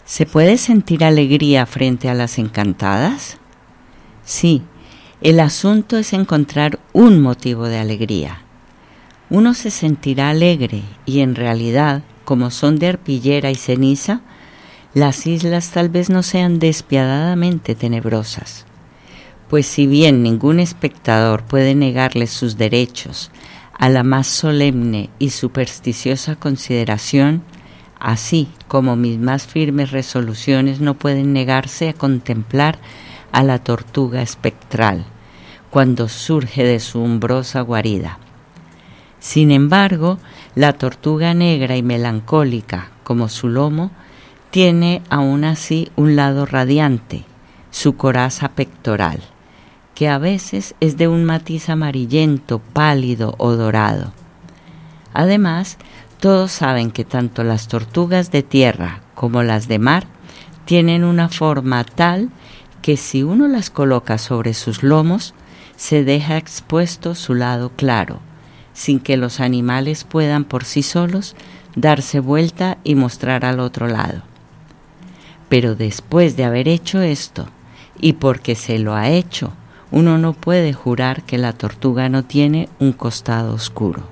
¿Se puede sentir alegría frente a las encantadas? Sí, el asunto es encontrar un motivo de alegría. Uno se sentirá alegre y en realidad, como son de arpillera y ceniza, las islas tal vez no sean despiadadamente tenebrosas. Pues si bien ningún espectador puede negarles sus derechos a la más solemne y supersticiosa consideración, así como mis más firmes resoluciones no pueden negarse a contemplar a la tortuga espectral cuando surge de su umbrosa guarida. Sin embargo, la tortuga negra y melancólica, como su lomo, tiene aún así un lado radiante, su coraza pectoral, que a veces es de un matiz amarillento, pálido o dorado. Además, todos saben que tanto las tortugas de tierra como las de mar tienen una forma tal que si uno las coloca sobre sus lomos, se deja expuesto su lado claro, sin que los animales puedan por sí solos darse vuelta y mostrar al otro lado. Pero después de haber hecho esto, y porque se lo ha hecho, uno no puede jurar que la tortuga no tiene un costado oscuro.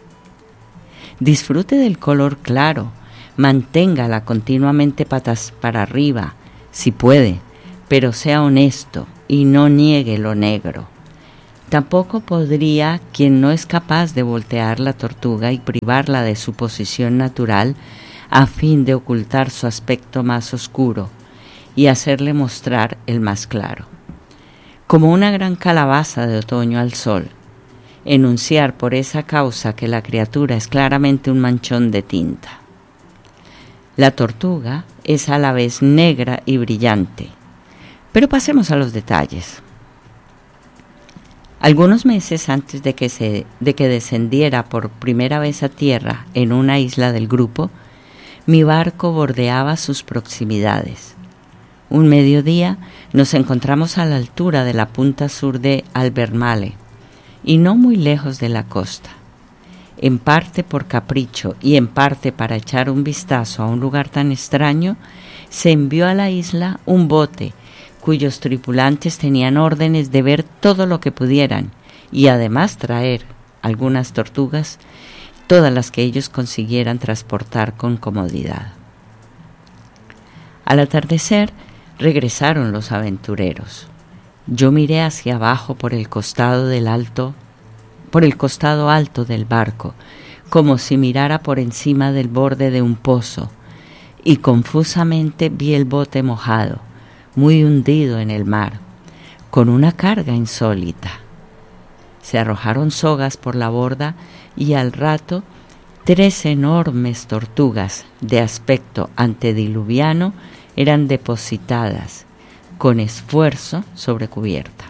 Disfrute del color claro, manténgala continuamente patas para arriba, si puede, pero sea honesto y no niegue lo negro. Tampoco podría quien no es capaz de voltear la tortuga y privarla de su posición natural a fin de ocultar su aspecto más oscuro y hacerle mostrar el más claro. Como una gran calabaza de otoño al sol, enunciar por esa causa que la criatura es claramente un manchón de tinta. La tortuga es a la vez negra y brillante, pero pasemos a los detalles. Algunos meses antes de que descendiera por primera vez a tierra en una isla del grupo, mi barco bordeaba sus proximidades. Un mediodía nos encontramos a la altura de la punta sur de Albermale y no muy lejos de la costa. En parte por capricho y en parte para echar un vistazo a un lugar tan extraño, se envió a la isla un bote cuyos tripulantes tenían órdenes de ver todo lo que pudieran y además traer algunas tortugas, todas las que ellos consiguieran transportar con comodidad. Al atardecer regresaron los aventureros. Yo miré hacia abajo por el costado alto del barco, como si mirara por encima del borde de un pozo, y confusamente vi el bote mojado, muy hundido en el mar, con una carga insólita. Se arrojaron sogas por la borda y al rato 3 enormes tortugas de aspecto antediluviano eran depositadas con esfuerzo sobre cubierta.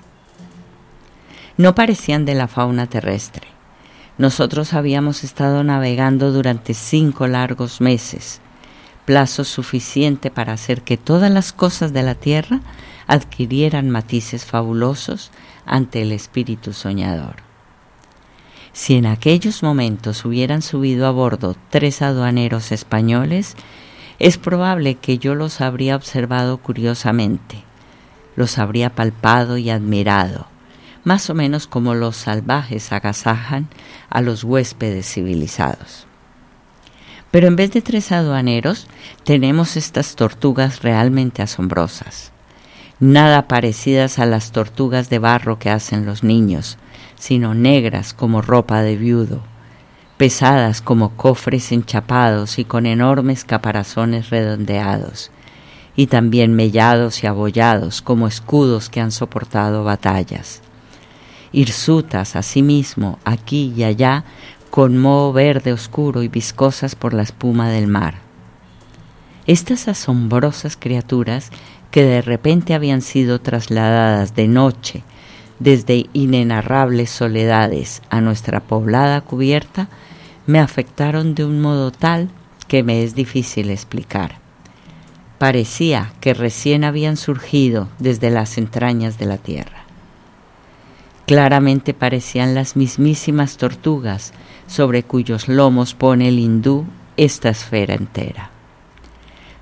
No parecían de la fauna terrestre. Nosotros habíamos estado navegando durante 5 largos meses, plazo suficiente para hacer que todas las cosas de la tierra adquirieran matices fabulosos ante el espíritu soñador. Si en aquellos momentos hubieran subido a bordo 3 aduaneros españoles, es probable que yo los habría observado curiosamente, los habría palpado y admirado, más o menos como los salvajes agasajan a los huéspedes civilizados. Pero en vez de 3 aduaneros, tenemos estas tortugas realmente asombrosas, nada parecidas a las tortugas de barro que hacen los niños, sino negras como ropa de viudo, pesadas como cofres enchapados y con enormes caparazones redondeados, y también mellados y abollados como escudos que han soportado batallas. Hirsutas, asimismo, aquí y allá, con moho verde oscuro y viscosas por la espuma del mar. Estas asombrosas criaturas, que de repente habían sido trasladadas de noche desde inenarrables soledades a nuestra poblada cubierta, me afectaron de un modo tal que me es difícil explicar. Parecía que recién habían surgido desde las entrañas de la tierra. Claramente parecían las mismísimas tortugas sobre cuyos lomos pone el hindú esta esfera entera.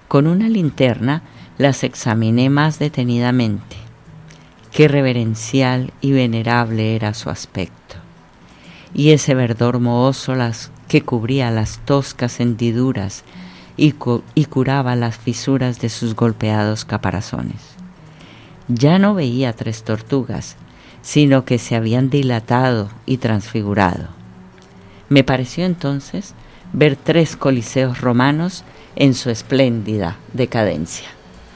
Con una linterna las examiné más detenidamente. Qué reverencial y venerable era su aspecto, y ese verdor mohoso que cubría las toscas hendiduras y curaba las fisuras de sus golpeados caparazones. Ya no veía 3 tortugas, sino que se habían dilatado y transfigurado. Me pareció entonces ver 3 coliseos romanos en su espléndida decadencia.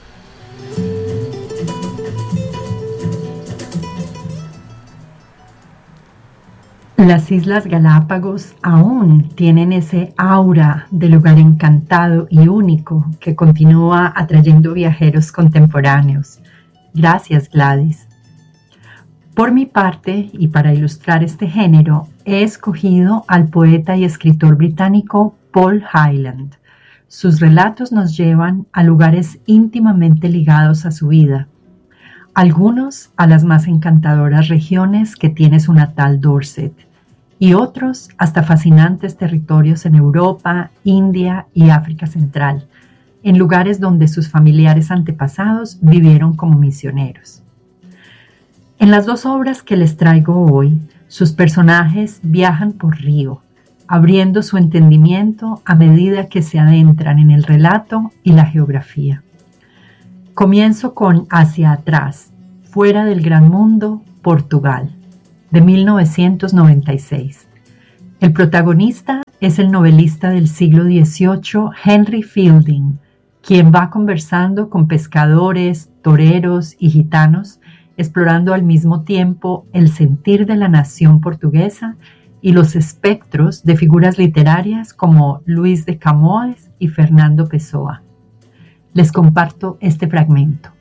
Las Islas Galápagos aún tienen ese aura de lugar encantado y único que continúa atrayendo viajeros contemporáneos. Gracias, Gladys. Por mi parte, y para ilustrar este género, he escogido al poeta y escritor británico Paul Hyland. Sus relatos nos llevan a lugares íntimamente ligados a su vida, algunos a las más encantadoras regiones que tiene su natal Dorset, y otros hasta fascinantes territorios en Europa, India y África Central, en lugares donde sus familiares antepasados vivieron como misioneros. En las 2 obras que les traigo hoy, sus personajes viajan por río, abriendo su entendimiento a medida que se adentran en el relato y la geografía. Comienzo con Hacia atrás, fuera del gran mundo, Portugal, de 1996. El protagonista es el novelista del siglo XVIII, Henry Fielding, quien va conversando con pescadores, toreros y gitanos, explorando al mismo tiempo el sentir de la nación portuguesa y los espectros de figuras literarias como Luis de Camões y Fernando Pessoa. Les comparto este fragmento.